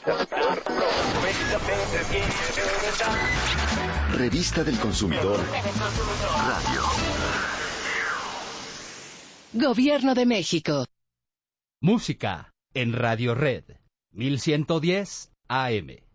Revista del Consumidor Radio. Gobierno de México. Música en Radio Red 1110 AM.